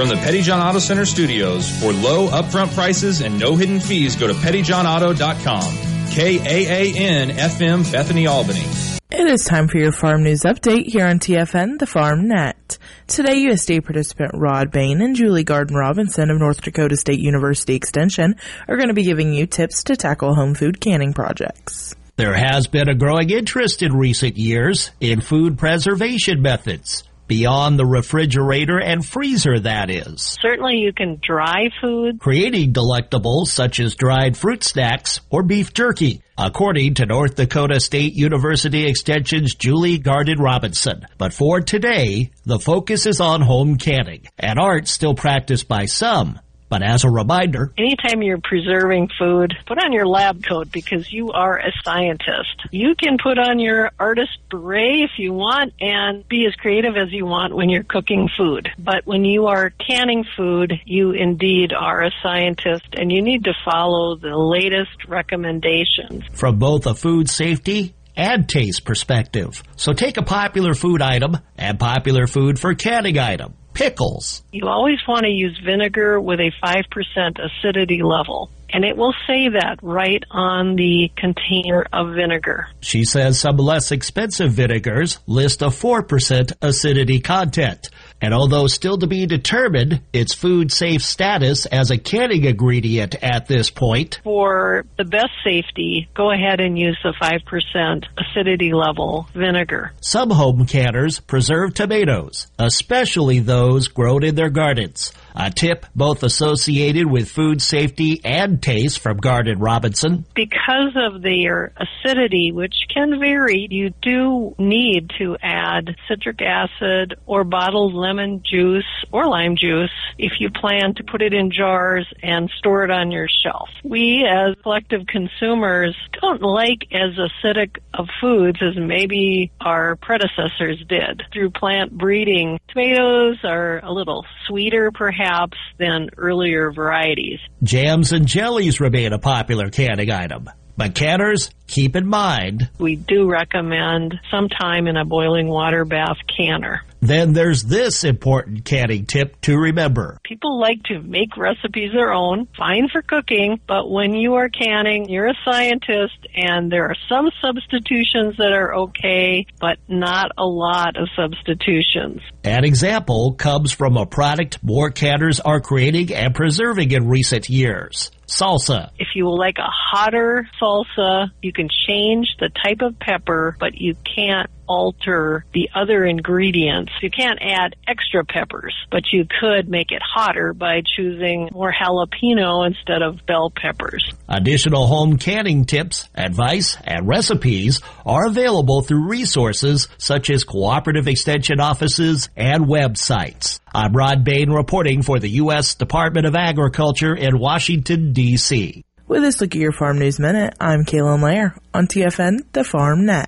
From the Petty John Auto Center studios, for low upfront prices and no hidden fees, go to pettyjohnauto.com. KAAN FM, Bethany, Albany. It is time for your farm news update here on TFN, the Farm Net. Today, USDA participant Rod Bain and Julie Garden-Robinson of North Dakota State University Extension are going to be giving you tips to tackle home food canning projects. There has been a growing interest in recent years in food preservation methods. Beyond the refrigerator and freezer, that is. Certainly you can dry food. Creating delectables such as dried fruit snacks or beef jerky, according to North Dakota State University Extension's Julie Garden-Robinson. But for today, the focus is on home canning, an art still practiced by some. But as a reminder, anytime you're preserving food, put on your lab coat because you are a scientist. You can put on your artist beret if you want and be as creative as you want when you're cooking food. But when you are canning food, you indeed are a scientist and you need to follow the latest recommendations. From both a food safety and taste perspective. So take a popular food item and popular food for canning item. Pickles. You always want to use vinegar with a 5% acidity level, and it will say that right on the container of vinegar. She says some less expensive vinegars list a 4% acidity content. And although still to be determined, its food safe status as a canning ingredient at this point. For the best safety, go ahead and use the 5% acidity level vinegar. Some home canners preserve tomatoes, especially those grown in their gardens. A tip both associated with food safety and taste from Garden-Robinson. Because of their acidity, which can vary, you do need to add citric acid or bottled lemon juice or lime juice if you plan to put it in jars and store it on your shelf. We, as collective consumers, don't like as acidic of foods as maybe our predecessors did. Through plant breeding, tomatoes are a little sweeter, perhaps, than earlier varieties. Jams and jellies remain a popular canning item. But canners, keep in mind, we do recommend some time in a boiling water bath canner. Then there's this important canning tip to remember. People like to make recipes their own, fine for cooking, but when you are canning, you're a scientist, and there are some substitutions that are okay, but not a lot of substitutions. An example comes from a product more canners are creating and preserving in recent years. Salsa. If you like a hotter salsa, you can change the type of pepper, but you can't alter the other ingredients. You can't add extra peppers, but you could make it hotter by choosing more jalapeno instead of bell peppers. Additional home canning tips, advice, and recipes are available through resources such as cooperative extension offices and websites. I'm Rod Bain reporting for the U.S. Department of Agriculture in Washington, D.C. With this look at your Farm News Minute, I'm Kaylin Lair on TFN, the Farm Net.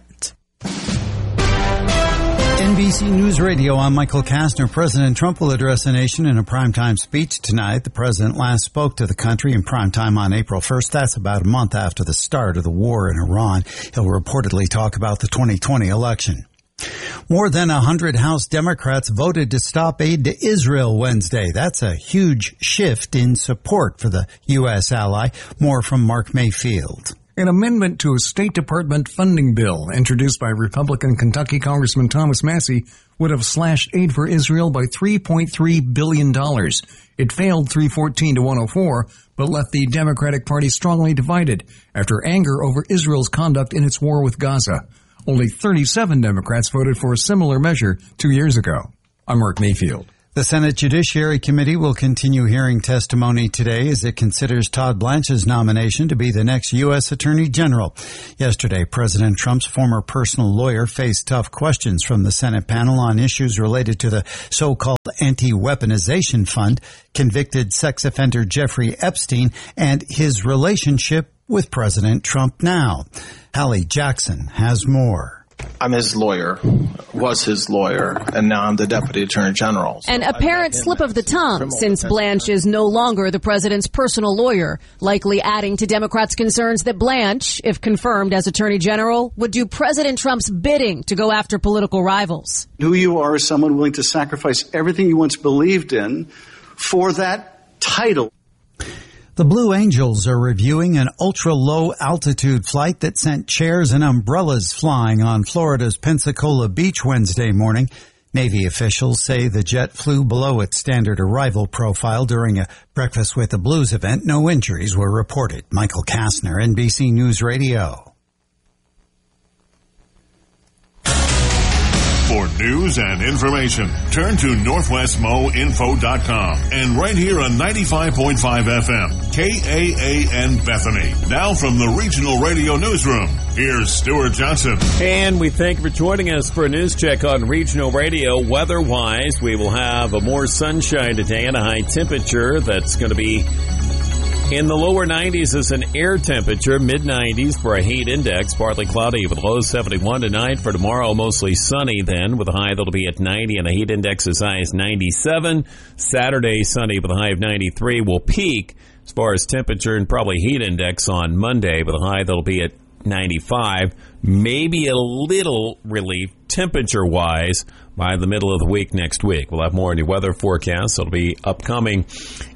NBC News Radio, I'm Michael Kastner. President Trump will address the nation in a primetime speech tonight. The president last spoke to the country in primetime on April 1st. That's about a month after the start of the war in Iran. He'll reportedly talk about the 2020 election. More than 100 House Democrats voted to stop aid to Israel Wednesday. That's a huge shift in support for the U.S. ally. More from Mark Mayfield. An amendment to a State Department funding bill introduced by Republican Kentucky Congressman Thomas Massie would have slashed aid for Israel by $3.3 billion. It failed 314 to 104, but left the Democratic Party strongly divided after anger over Israel's conduct in its war with Gaza. Only 37 Democrats voted for a similar measure 2 years ago. I'm Mark Mayfield. The Senate Judiciary Committee will continue hearing testimony today as it considers Todd Blanche's nomination to be the next U.S. Attorney General. Yesterday, President Trump's former personal lawyer faced tough questions from the Senate panel on issues related to the so-called anti-weaponization fund, convicted sex offender Jeffrey Epstein, and his relationship with President Trump now. Hallie Jackson has more. I'm his lawyer, was his lawyer, and now I'm the Deputy Attorney General. An apparent slip of the tongue, since Blanche is no longer the president's personal lawyer, likely adding to Democrats' concerns that Blanche, if confirmed as Attorney General, would do President Trump's bidding to go after political rivals. Who you are is someone willing to sacrifice everything you once believed in for that title. The Blue Angels are reviewing an ultra-low altitude flight that sent chairs and umbrellas flying on Florida's Pensacola Beach Wednesday morning. Navy officials say the jet flew below its standard arrival profile during a Breakfast with the Blues event. No injuries were reported. Michael Kastner, NBC News Radio. For news and information, turn to NorthwestMoInfo.com and right here on 95.5 FM, KAAN Bethany. Now from the Regional Radio Newsroom, here's Stuart Johnson. And we thank you for joining us for a news check on Regional Radio. Weather-wise, we will have a more sunshine today and a high temperature that's going to be in the lower 90s as an air temperature, mid-90s for a heat index, partly cloudy with a low 71 tonight. For tomorrow, mostly sunny then with a high that'll be at 90 and a heat index as high as 97. Saturday, sunny with a high of 93. Will peak as far as temperature and probably heat index on Monday with a high that'll be at 95. Maybe a little relief temperature-wise by the middle of the week next week. We'll have more in your weather forecast. It'll be upcoming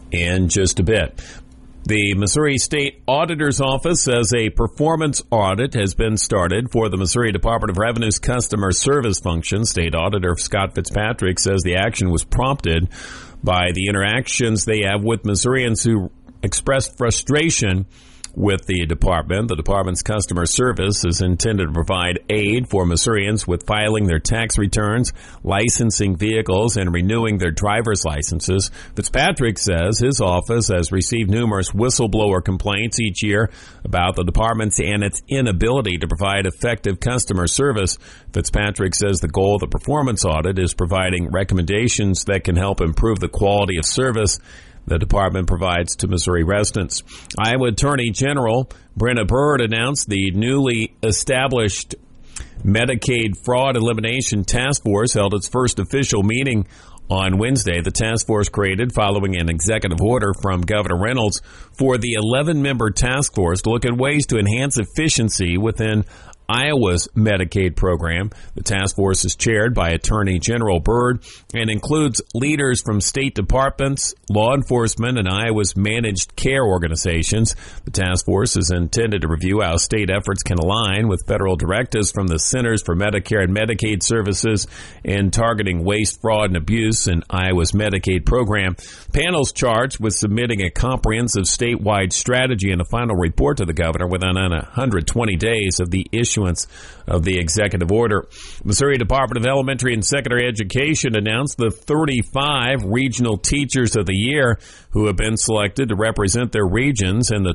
in just a bit. The Missouri State Auditor's Office says a performance audit has been started for the Missouri Department of Revenue's customer service function. State Auditor Scott Fitzpatrick says the action was prompted by the interactions they have with Missourians who expressed frustration with the department. The department's customer service is intended to provide aid for Missourians with filing their tax returns, licensing vehicles, and renewing their driver's licenses. Fitzpatrick says his office has received numerous whistleblower complaints each year about the department and its inability to provide effective customer service. Fitzpatrick says the goal of the performance audit is providing recommendations that can help improve the quality of service the department provides to Missouri residents. Iowa Attorney General Brenna Byrd announced the newly established Medicaid Fraud Elimination Task Force held its first official meeting on Wednesday. The task force created following an executive order from Governor Reynolds for the 11-member task force to look at ways to enhance efficiency within Iowa's Medicaid program. The task force is chaired by Attorney General Byrd and includes leaders from state departments, law enforcement, and Iowa's managed care organizations. The task force is intended to review how state efforts can align with federal directives from the Centers for Medicare and Medicaid Services in targeting waste, fraud, and abuse in Iowa's Medicaid program. Panel's charged with submitting a comprehensive statewide strategy and a final report to the governor within 120 days of the issue of the executive order. Missouri Department of Elementary and Secondary Education announced the 35 regional teachers of the year who have been selected to represent their regions in the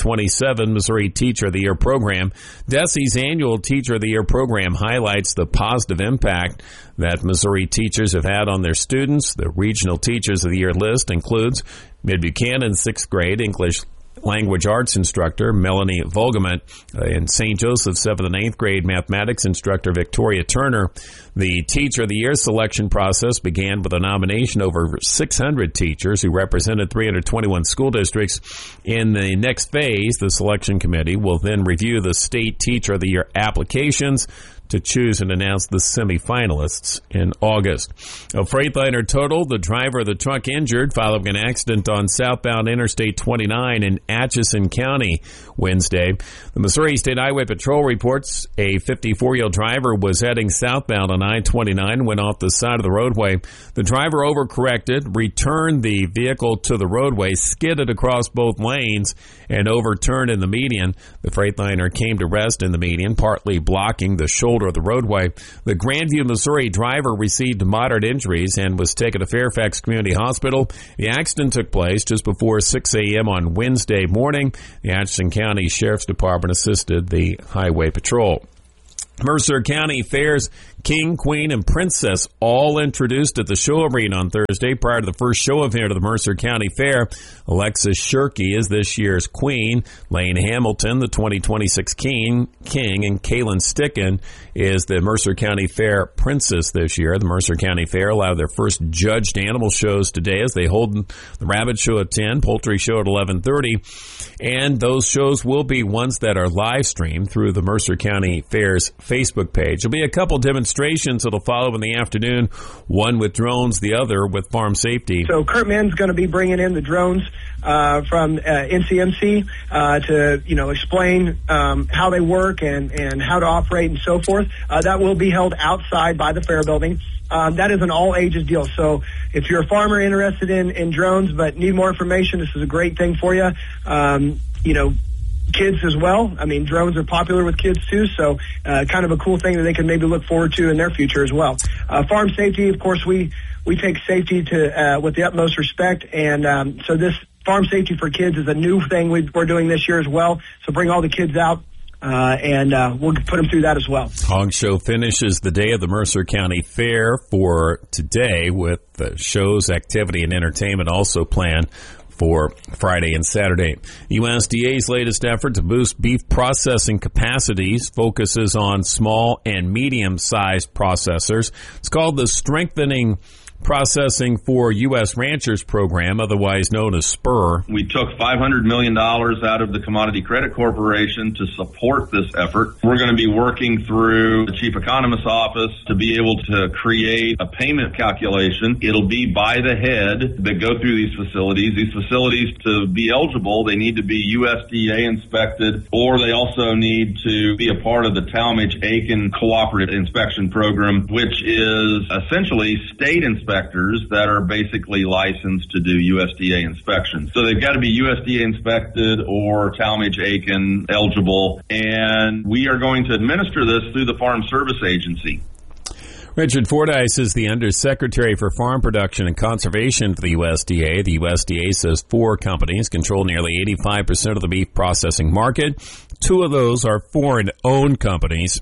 2027 Missouri Teacher of the Year program. DESE's annual Teacher of the Year program highlights the positive impact that Missouri teachers have had on their students. The regional Teachers of the Year list includes Mid-Buchanan 6th grade English language arts instructor Melanie Volgament, and St. Joseph 7th and 8th grade mathematics instructor Victoria Turner. The Teacher of the Year selection process began with a nomination of over 600 teachers who represented 321 school districts. In the next phase, the selection committee will then review the state Teacher of the Year applications to choose and announce the semifinalists in August. A Freightliner totaled. The driver of the truck injured following an accident on southbound Interstate 29 in Atchison County Wednesday. The Missouri State Highway Patrol reports a 54-year-old driver was heading southbound on I-29, went off the side of the roadway. The driver overcorrected, returned the vehicle to the roadway, skidded across both lanes, and overturned in the median. The Freightliner came to rest in the median, partly blocking the shoulder of the roadway. The Grandview, Missouri driver received moderate injuries and was taken to Fairfax Community Hospital. The accident took place just before 6 a.m. on Wednesday morning. The Atchison County Sheriff's Department assisted the Highway Patrol. Mercer County Fair's King, Queen, and Princess all introduced at the show arena on Thursday prior to the first show event of the Mercer County Fair. Alexis Shirky is this year's Queen. Lane Hamilton, the 2026 King, and Kaylin Sticken is the Mercer County Fair Princess this year. The Mercer County Fair allowed their first judged animal shows today as they hold the rabbit show at 10, poultry show at 11:30, and those shows will be ones that are live streamed through the Mercer County Fair's Facebook page. There'll be a couple demonstrations demonstrations that'll follow in the afternoon, one with drones, the other with farm safety. So Kurt Minn's going to be bringing in the drones from NCMC to explain how they work and how to operate and so forth. That will be held outside by the fair building. That is an all-ages deal. So if you're a farmer interested in drones but need more information, this is a great thing for you. Kids as well. I mean, drones are popular with kids too, so kind of a cool thing that they can maybe look forward to in their future as well. Farm safety, of course, we take safety to with the utmost respect, and so this farm safety for kids is a new thing we're doing this year as well. So bring all the kids out. And we'll put them through that as well. Hog Show finishes the day of the Mercer County Fair for today with the shows, activity, and entertainment also planned for Friday and Saturday. USDA's latest effort to boost beef processing capacities focuses on small and medium-sized processors. It's called the Strengthening Processing for U.S. Ranchers program, otherwise known as SPUR. We took $500 million out of the Commodity Credit Corporation to support this effort. We're going to be working through the Chief Economist's office to be able to create a payment calculation. It'll be by the head that go through these facilities. These facilities, to be eligible, they need to be USDA inspected, or they also need to be a part of the Talmadge-Aiken Cooperative Inspection Program, which is essentially state inspections that are basically licensed to do USDA inspections. So they've got to be USDA inspected or Talmadge-Aiken eligible, and we are going to administer this through the Farm Service Agency. Richard Fordyce is the Undersecretary for Farm Production and Conservation for the USDA. The USDA says 4 companies control nearly 85% of the beef processing market. 2 of those are foreign-owned companies.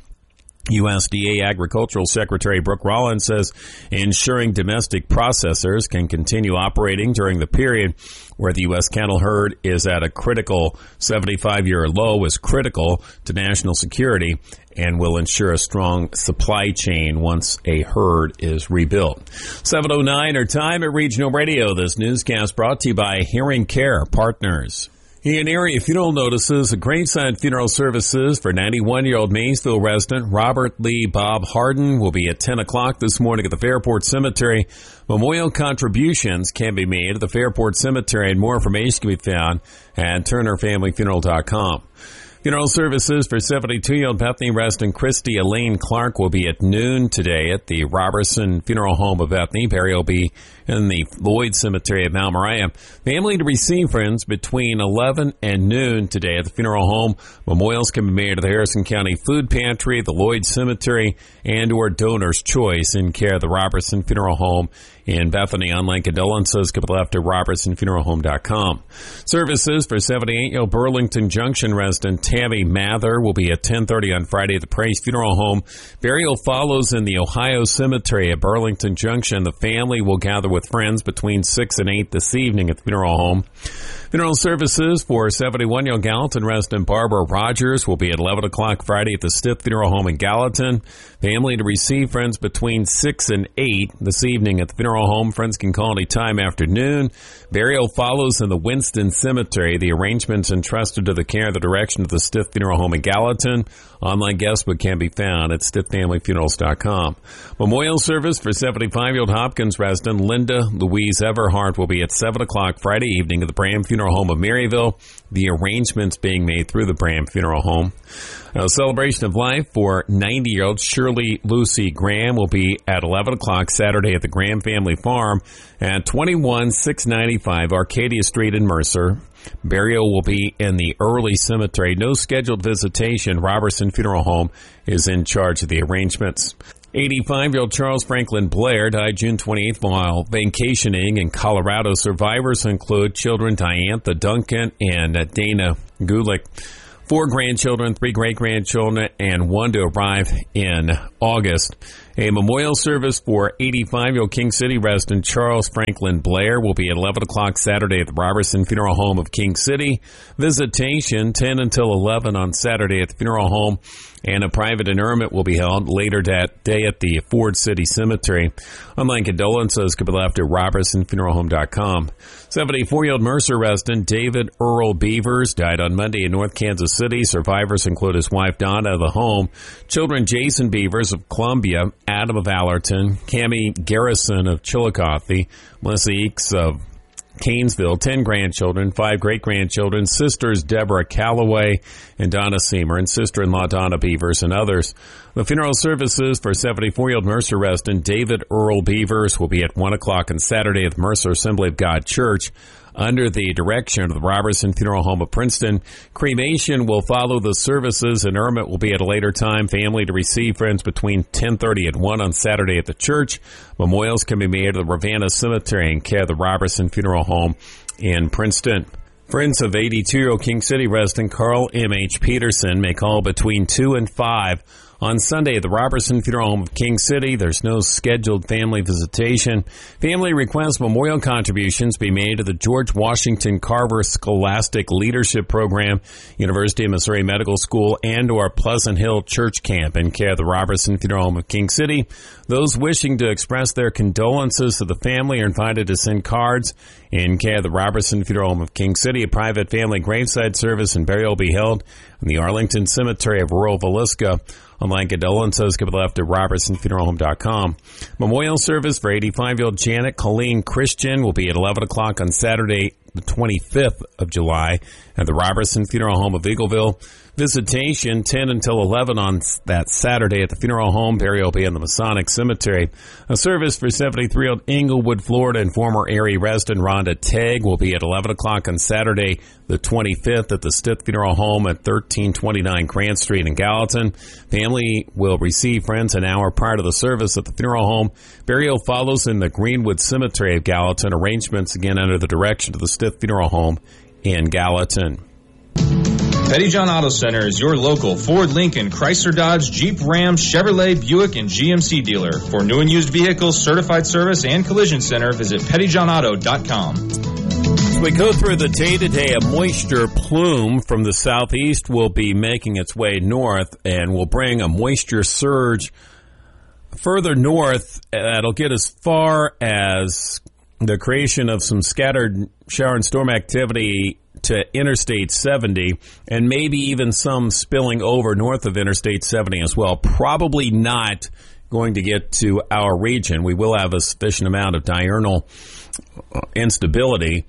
USDA Agricultural Secretary Brooke Rollins says ensuring domestic processors can continue operating during the period where the U.S. cattle herd is at a critical 75-year low is critical to national security and will ensure a strong supply chain once a herd is rebuilt. 7:09 our time at Regional Radio. This newscast brought to you by Hearing Care Partners. In area funeral notices, a graveside funeral services for 91-year-old Maysville resident Robert Lee Bob Harden will be at 10 o'clock this morning at the Fairport Cemetery. Memorial contributions can be made at the Fairport Cemetery, and more information can be found at TurnerFamilyFuneral.com. Funeral services for 72-year-old Bethany resident Christy Elaine Clark will be at noon today at the Robertson Funeral Home of Bethany. Burial will be in the Lloyd Cemetery of Mount Moriah. Family to receive friends between 11 and noon today at the funeral home. Memorials can be made at the Harrison County Food Pantry, the Lloyd Cemetery, and or Donor's Choice in care of the Robertson Funeral Home in Bethany. Online condolences can be left at robertsonfuneralhome.com. Services for 78-year-old Burlington Junction resident Tammy Mather will be at 10:30 on Friday at the Price Funeral Home. Burial follows in the Ohio Cemetery at Burlington Junction. The family will gather with friends between 6 and 8 this evening at the funeral home. Funeral services for 71-year-old Gallatin resident Barbara Rogers will be at 11 o'clock Friday at the Stith Funeral Home in Gallatin. Family to receive friends between 6 and 8 this evening at the funeral home. Friends can call any time after noon. Burial follows in the Winston Cemetery. The arrangements entrusted to the care and the direction of the Stith Funeral Home in Gallatin. Online guest book can be found at StithFamilyFunerals.com. Memorial service for 75-year-old Hopkins resident Linda Louise Everhart will be at 7 o'clock Friday evening at the Bram Funeral Home of Maryville. The arrangements being made through the Bram Funeral Home. A celebration of life for 90-year-old Shirley Lucy Graham will be at 11 o'clock Saturday at the Graham Family Farm at 21695 Arcadia Street in Mercer. Burial will be in the Early Cemetery. No scheduled visitation. Robertson Funeral Home is in charge of the arrangements. 85-year-old Charles Franklin Blair died June 28th while vacationing in Colorado. Survivors include children Diantha Duncan and Dana Gulick. 4 grandchildren, 3 great-grandchildren, and 1 to arrive in August. A memorial service for 85-year-old King City resident Charles Franklin Blair will be at 11 o'clock Saturday at the Robertson Funeral Home of King City. Visitation 10 until 11 on Saturday at the funeral home, and a private interment will be held later that day at the Ford City Cemetery. Online condolences could be left at robertsonfuneralhome.com. 74-year-old Mercer resident David Earl Beavers died on Monday in North Kansas City. Survivors include his wife Donna of the home, children Jason Beavers of Columbia, Adam of Allerton, Cammie Garrison of Chillicothe, Melissa Eakes of Canesville, 10 grandchildren, 5 great-grandchildren, sisters Deborah Calloway and Donna Seamer, and sister-in-law Donna Beavers, and others. The funeral services for 74-year-old Mercer resident David Earl Beavers will be at 1 o'clock on Saturday at the Mercer Assembly of God Church, under the direction of the Robertson Funeral Home of Princeton. Cremation will follow the services, and interment will be at a later time. Family to receive friends between 10:30 and 1 on Saturday at the church. Memorials can be made at the Ravenna Cemetery in care of the Robertson Funeral Home in Princeton. Friends of 82-year-old King City resident Carl M.H. Peterson may call between 2 and 5 on Sunday at the Robertson Funeral Home of King City. There's no scheduled family visitation. Family requests memorial contributions be made to the George Washington Carver Scholastic Leadership Program, University of Missouri Medical School, and or Pleasant Hill Church Camp in care of the Robertson Funeral Home of King City. Those wishing to express their condolences to the family are invited to send cards in care of the Robertson Funeral Home of King City. A private family graveside service and burial will be held in the Arlington Cemetery of rural Villisca. Online condolences can be left at robertsonfuneralhome.com. Memorial service for 85-year-old Janet Colleen Christian will be at 11 o'clock on Saturday, the 25th of July, at the Robertson Funeral Home of Eagleville. Visitation 10 until 11 on that Saturday at the funeral home. Burial will be in the Masonic Cemetery. A service for 73-year-old Englewood, Florida, and former Erie resident Rhonda Tegg will be at 11 o'clock on Saturday, the 25th, at the Stith Funeral Home at 1329 Grant Street in Gallatin. Family will receive friends an hour prior to the service at the funeral home. Burial follows in the Greenwood Cemetery of Gallatin. Arrangements again under the direction of the Stith Funeral Home in Gallatin. Pettyjohn Auto Center is your local Ford, Lincoln, Chrysler, Dodge, Jeep, Ram, Chevrolet, Buick, and GMC dealer. For new and used vehicles, certified service, and collision center, visit PettyjohnAuto.com. As we go through the day-to-day, a moisture plume from the southeast will be making its way north and will bring a moisture surge further north. That'll get as far as the creation of some scattered shower and storm activity to Interstate 70, and maybe even some spilling over north of Interstate 70 as well. Probably not going to get to our region. We will have a sufficient amount of diurnal instability,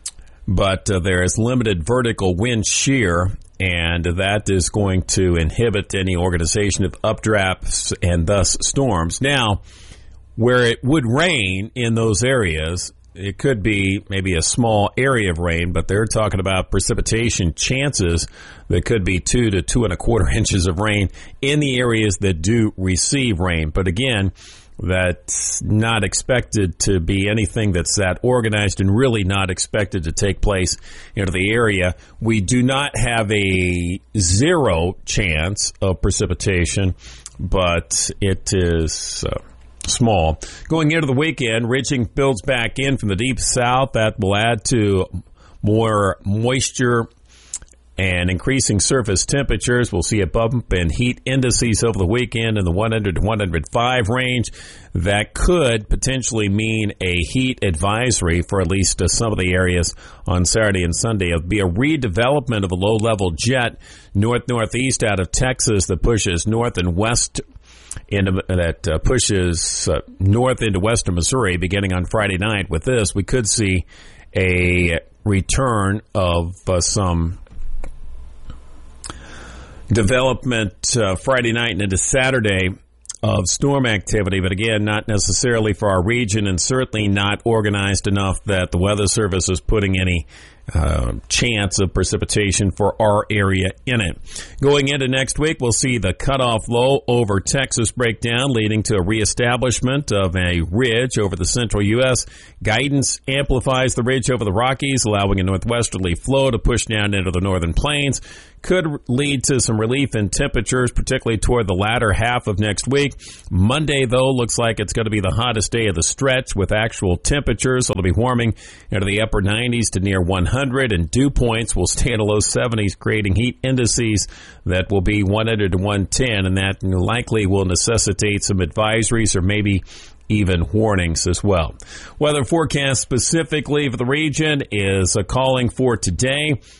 but there is limited vertical wind shear, and that is going to inhibit any organization of updrafts and thus storms. Now, where it would rain in those areas, it could be maybe a small area of rain, but they're talking about precipitation chances that could be 2 to 2.25 inches of rain in the areas that do receive rain. But again, that's not expected to be anything that's that organized and really not expected to take place into the area. We do not have a 0 chance of precipitation, but it is small. Going into the weekend, ridging builds back in from the deep south. That will add to more moisture and increasing surface temperatures. We'll see a bump in heat indices over the weekend in the 100 to 105 range. That could potentially mean a heat advisory for at least some of the areas on Saturday and Sunday. It'll be a redevelopment of a low-level jet north-northeast out of Texas that pushes north and west pushes north into western Missouri beginning on Friday night. With this, we could see a return of some development Friday night and into Saturday of storm activity, but again, not necessarily for our region and certainly not organized enough that the Weather Service is putting any chance of precipitation for our area in it. Going into next week, we'll see the cutoff low over Texas break down, leading to a reestablishment of a ridge over the central U.S. Guidance amplifies the ridge over the Rockies, allowing a northwesterly flow to push down into the northern plains. Could lead to some relief in temperatures, particularly toward the latter half of next week. Monday, though, looks like it's going to be the hottest day of the stretch with actual temperatures. It'll be warming into the upper 90s to near 100, and dew points will stay in the low 70s, creating heat indices that will be 100 to 110, and that likely will necessitate some advisories or maybe even warnings as well. Weather forecast specifically for the region is calling for today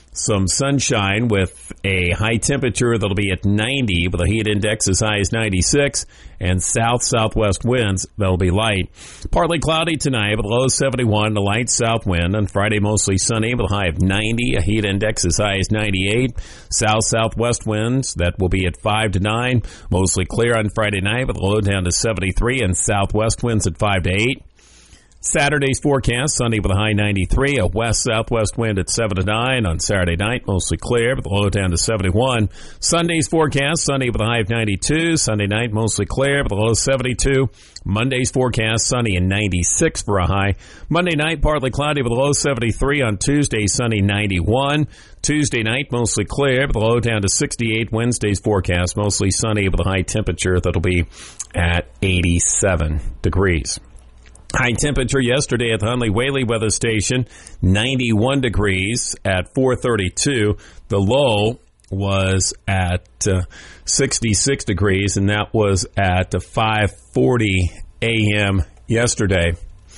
some sunshine with a high temperature that'll be at 90 with a heat index as high as 96, and southwest winds that'll be light. Partly cloudy tonight with a low 71 and a light south wind. On Friday, mostly sunny with a high of 90, a heat index as high as 98. Southwest winds that will be at 5 to 9. Mostly clear on Friday night with a low down to 73 and southwest winds at 5 to 8. Saturday's forecast, sunny with a high 93, a west-southwest wind at 7 to 9. On Saturday night, mostly clear with a low down to 71. Sunday's forecast, sunny with a high of 92. Sunday night, mostly clear with a low 72. Monday's forecast, sunny and 96 for a high. Monday night, partly cloudy with a low 73. On Tuesday, sunny 91. Tuesday night, mostly clear with a low down to 68. Wednesday's forecast, mostly sunny with a high temperature that'll be at 87 degrees. High temperature yesterday at the Hunley-Whaley weather station, 91 degrees at 4:32. The low was at 66 degrees, and that was at 5:40 a.m. yesterday.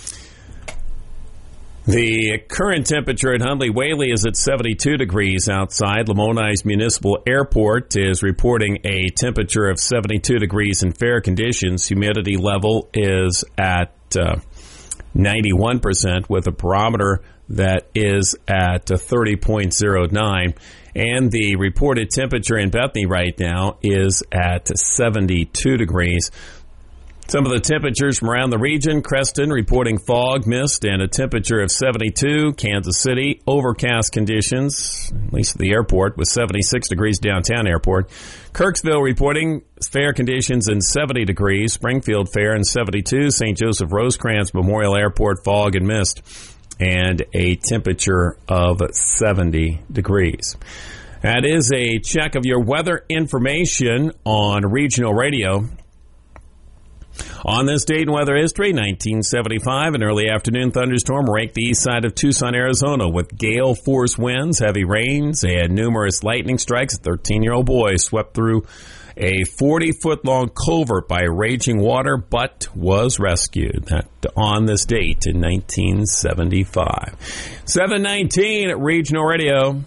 The current temperature at Hunley-Whaley is at 72 degrees outside. Lamoni's Municipal Airport is reporting a temperature of 72 degrees in fair conditions. Humidity level is at 91% with a barometer that is at 30.09. And the reported temperature in Bethany right now is at 72 degrees. Some of the temperatures from around the region: Creston reporting fog, mist, and a temperature of 72. Kansas City, overcast conditions, at least at the airport, with 76 degrees downtown airport. Kirksville reporting fair conditions and 70 degrees. Springfield fair and 72. St. Joseph Rosecrans Memorial Airport, fog and mist, and a temperature of 70 degrees. That is a check of your weather information on Regional Radio. On this date in weather history, 1975, an early afternoon thunderstorm raked the east side of Tucson, Arizona with gale force winds, heavy rains, and numerous lightning strikes. A 13-year-old boy swept through a 40-foot-long culvert by raging water, but was rescued. That on this date in 1975. 7:19 at Regional Radio.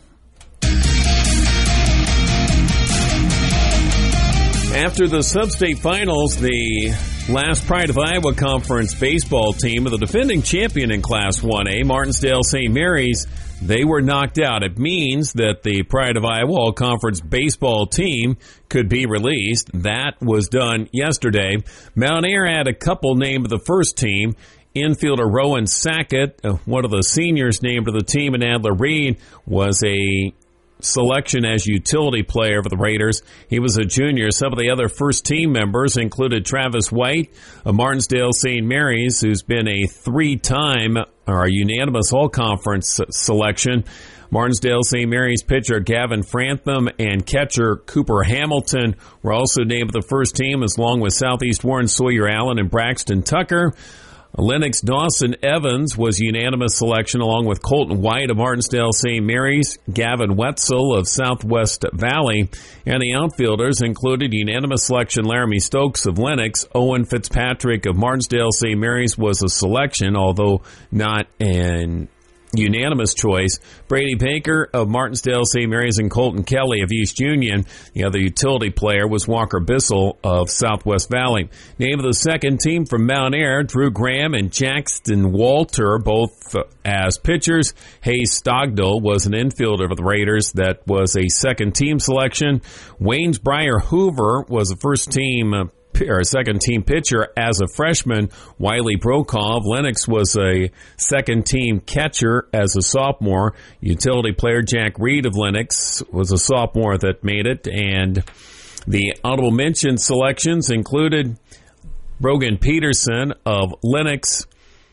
After the sub-state finals, the last Pride of Iowa Conference baseball team of the defending champion in Class 1A, Martinsdale St. Mary's, they were knocked out. It means that the Pride of Iowa All-Conference baseball team could be released. That was done yesterday. Mount Ayr had a couple named the first team. Infielder Rowan Sackett, one of the seniors named to the team, and Adler Reed was a selection as utility player for the Raiders. He was a junior. Some of the other first team members included Travis White of Martinsdale St. Mary's, who's been a three-time or a unanimous all-conference selection. Martinsdale St. Mary's pitcher Gavin Frantham and catcher Cooper Hamilton were also named the first team, along with Southeast Warren Sawyer Allen and Braxton Tucker. Lennox Dawson Evans was unanimous selection, along with Colton White of Martinsdale St. Mary's, Gavin Wetzel of Southwest Valley, and the outfielders included unanimous selection Laramie Stokes of Lennox. Owen Fitzpatrick of Martinsdale St. Mary's was a selection, although not an unanimous choice. Brady Baker of Martinsdale St. Mary's and Colton Kelly of East Union. The other utility player was Walker Bissell of Southwest Valley. Name of the second team from Mount Ayr: Drew Graham and Jackson Walter, both as pitchers. Hayes Stogdill was an infielder for the Raiders. That was a second team selection. Waynes Breyer Hoover was a first team second team pitcher as a freshman. Wiley Brokaw of Lennox was a second team catcher as a sophomore. Utility player Jack Reed of Lennox was a sophomore that made it. And the honorable mention selections included Brogan Peterson of Lennox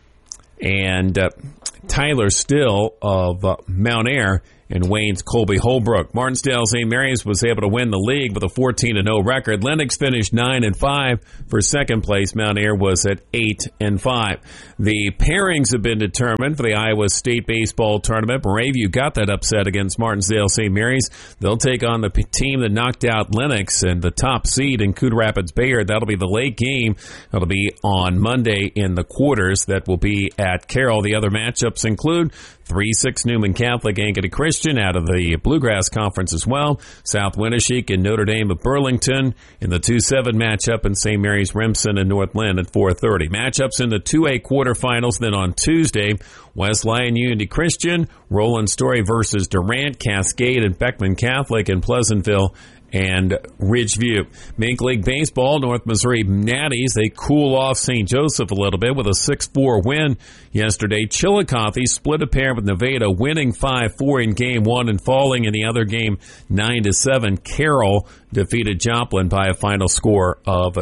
and Tyler Still of Mount Ayr, and Wayne's Colby Holbrook. Martinsdale St. Mary's was able to win the league with a 14-0 record. Lennox finished 9-5 for second place. Mount Ayr was at 8-5. The pairings have been determined for the Iowa State Baseball Tournament. Moravia got that upset against Martinsdale St. Mary's. They'll take on the team that knocked out Lennox and the top seed in Coon Rapids Bayard. That'll be the late game. That'll be on Monday in the quarters. That will be at Carroll. The other matchups include 3-6 Newman Catholic Ankeny Christian out of the Bluegrass Conference as well. South Winneshiek and Notre Dame of Burlington in the 2-7 matchup, and St. Mary's Remsen and North Lynn at 4:30. Matchups in the 2A quarterfinals then on Tuesday. West Lyon Unity Christian, Roland Story versus Durant, Cascade and Beckman Catholic in Pleasantville and Ridgeview. Mink League Baseball, North Missouri Natties, they cool off St. Joseph a little bit with a 6-4 win yesterday. Chillicothe split a pair with Nevada, winning 5-4 in game one and falling in the other game 9-7. Carroll defeated Joplin by a final score of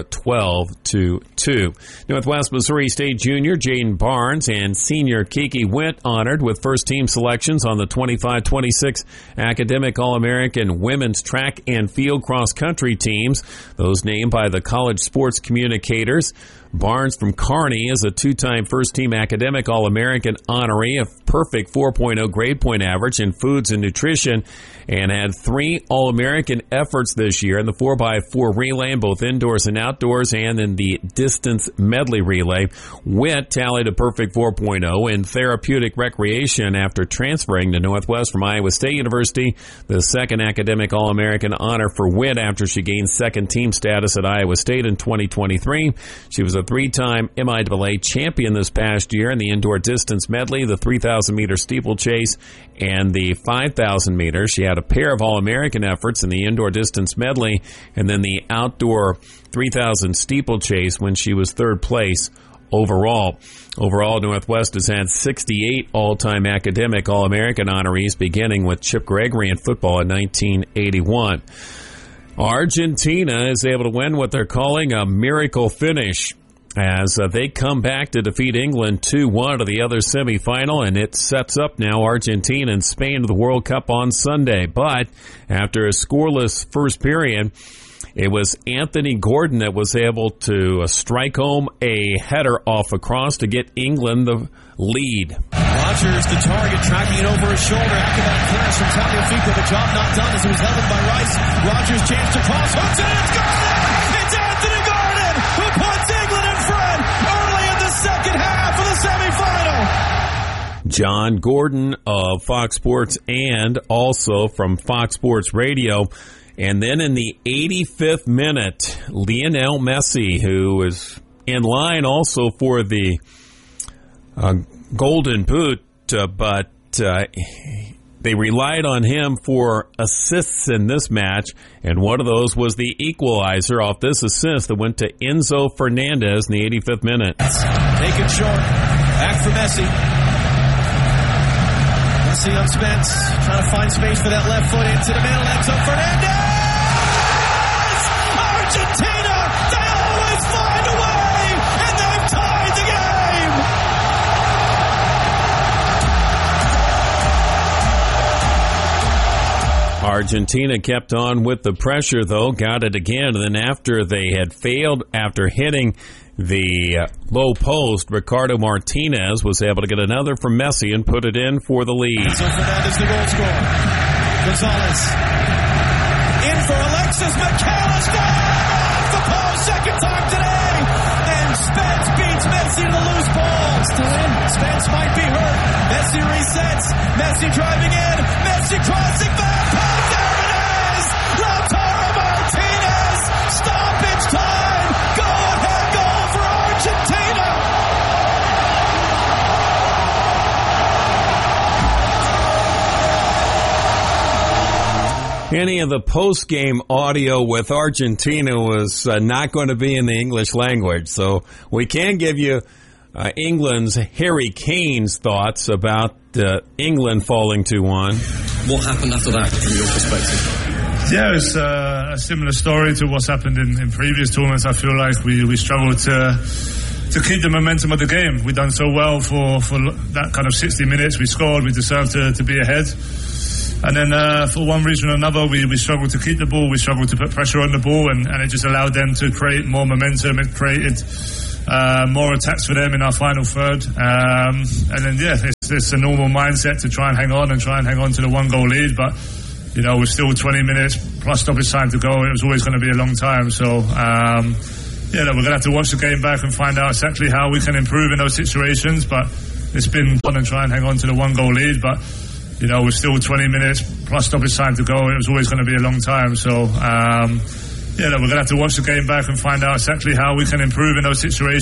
12-2. Northwest Missouri State Junior Jaden Barnes and senior Kiki Witt honored with first team selections on the 25-26 Academic All-American Women's Track and Field Cross Country teams, those named by the College Sports Communicators. Barnes from Kearney is a two-time first-team Academic All-American honoree, a perfect 4.0 grade point average in foods and nutrition, and had 3 All-American efforts this year in the 4x4 relay in both indoors and outdoors and in the distance medley relay. Witt tallied a perfect 4.0 in therapeutic recreation after transferring to Northwest from Iowa State University, the second Academic All-American honor for Witt after she gained second-team status at Iowa State in 2023. She was a 3-time MIAA champion this past year in the indoor distance medley, the 3,000-meter steeplechase, and the 5,000 meters. She had a pair of All-American efforts in the indoor distance medley and then the outdoor 3,000 steeplechase when she was third place overall. Overall, Northwest has had 68 all-time Academic All-American honorees, beginning with Chip Gregory in football in 1981. Argentina is able to win what they're calling a miracle finish as they come back to defeat England 2-1 to the other semifinal, and it sets up now Argentina and Spain to the World Cup on Sunday. But after a scoreless first period, it was Anthony Gordon that was able to strike home a header off a cross to get England the lead. Rogers, the target, tracking it over his shoulder. Acrobatic clearance from Tagliafico. The job not done as it was held in by Rice. Rogers chance to cross, hooks it, it's Gordon! It's Anthony Gordon who puts England in front early in the second half of the semifinal. John Gordon of Fox Sports and also from Fox Sports Radio. And then in the 85th minute, Lionel Messi, who is in line also for the Golden Boot, but they relied on him for assists in this match, and one of those was the equalizer off this assist that went to Enzo Fernandez in the 85th minute. Taken short. Back for Messi. Messi on Spence, trying to find space for that left foot into the middle. Enzo Fernandez! Argentina! They always find a way! And they've tied the game! Argentina kept on with the pressure, though, got it again, and then after they had failed after hitting the low post, Ricardo Martinez was able to get another from Messi and put it in for the lead. So Fernandez, the goal scorer. Gonzalez. In for Alexis McAllister. Off the post, second time today. And Spence beats Messi to the loose ball. Still in. Spence might be hurt. Messi resets. Messi driving in. Messi crossing back. There it is. Lautaro Martinez. Stoppage time. Go ahead goal for Argentina. Any of the post-game audio with Argentina was not going to be in the English language, so we can give you England's Harry Kane's thoughts about England falling 2-1. What happened after that, from your perspective? Yeah, it's a similar story to what's happened in previous tournaments. I feel like we struggled to keep the momentum of the game. We've done so well for that kind of 60 minutes. We scored, we deserved to be ahead. And then for one reason or another, we struggled to keep the ball, we struggled to put pressure on the ball, and it just allowed them to create more momentum. It created more attacks for them in our final third. And then, yeah, it's a normal mindset to try and hang on to the one-goal lead. But, you know, we're still 20 minutes plus stoppage time to go. It was always going to be a long time. So, yeah, we're going to have to watch the game back and find out exactly how we can improve in those situations. But it's been fun and try and hang on to the 1-goal lead, but you know, with still 20 minutes plus stoppage time to go, it was always going to be a long time. So, we're going to have to watch the game back and find out exactly how we can improve in those situations.